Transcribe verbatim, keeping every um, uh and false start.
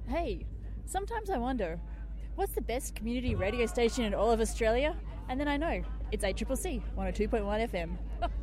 Hey, sometimes I wonder, what's the best community radio station in all of Australia? And then I know, it's A C C C, one oh two point one F M.